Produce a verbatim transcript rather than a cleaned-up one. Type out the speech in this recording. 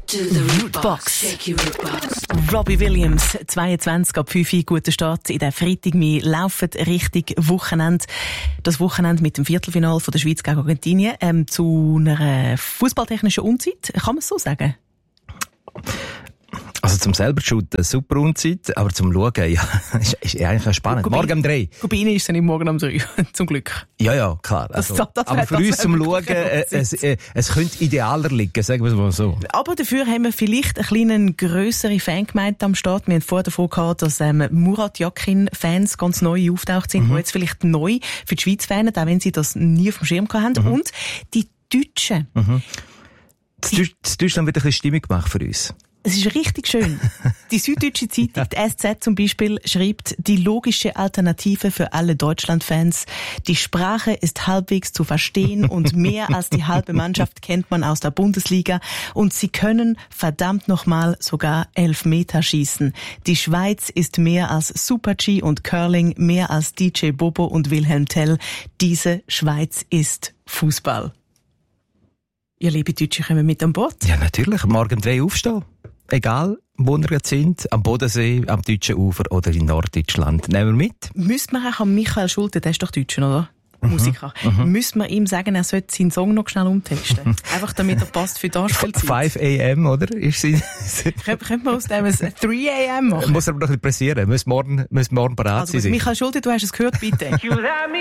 to the Rootbox. Shake your Rootbox. Robbie Williams, zweiundzwanzig ab fünf Uhr, guter Start in den Freitag. Wir laufen Richtung Wochenende. Das Wochenende mit dem Viertelfinale von der Schweiz gegen Argentinien ähm, zu einer fußballtechnischen Unzeit. Kann man es so sagen? Also zum selber shooten, super Unzeit, aber zum Schauen, ja, ist, ist eigentlich spannend. Gut, morgen um drei. Gut, bei Ihnen ist es nicht morgen um drei, zum Glück. Ja, ja, klar. Also, das, das aber für uns zum Schauen, äh, es, äh, es könnte idealer liegen, sagen wir es mal so. Aber dafür haben wir vielleicht eine kleine grössere Fangemeinde am Start. Wir haben vorher davon gehabt, dass ähm, Murat Yakin-Fans ganz neu auftaucht sind, mhm. die jetzt vielleicht neu für die Schweiz fanen, auch wenn sie das nie auf dem Schirm hatten. Mhm. Und die Deutschen. Mhm. Das, das Deutschland wird ein bisschen Stimmung gemacht für uns. Es ist richtig schön. Die Süddeutsche Zeitung, die S Z zum Beispiel, schreibt, die logische Alternative für alle Deutschland-Fans. Die Sprache ist halbwegs zu verstehen und mehr als die halbe Mannschaft kennt man aus der Bundesliga. Und sie können verdammt nochmal sogar Elfmeter schießen. Die Schweiz ist mehr als Super-G und Curling, mehr als D J Bobo und Wilhelm Tell. Diese Schweiz ist Fußball. Ihr liebe Deutsche, kommen mit an Bord? Ja, natürlich. Morgen um drei aufstehen. Egal, wo wir jetzt sind, am Bodensee, am deutschen Ufer oder in Norddeutschland. Nehmen wir mit. Müsste man auch an Michael Schulte, der ist doch Deutscher, oder? Mhm. Musiker. Mhm. Müsste man ihm sagen, er sollte seinen Song noch schnell umtexten? Einfach damit er passt für die Anspielzeit. five a.m., oder? Ist sie Könnte Könnt man aus dem ein three a.m. machen? Muss er aber noch ein bisschen pressieren. Muss morgen, muss morgen bereit also, sein. Michael Schulte, du hast es gehört, bitte.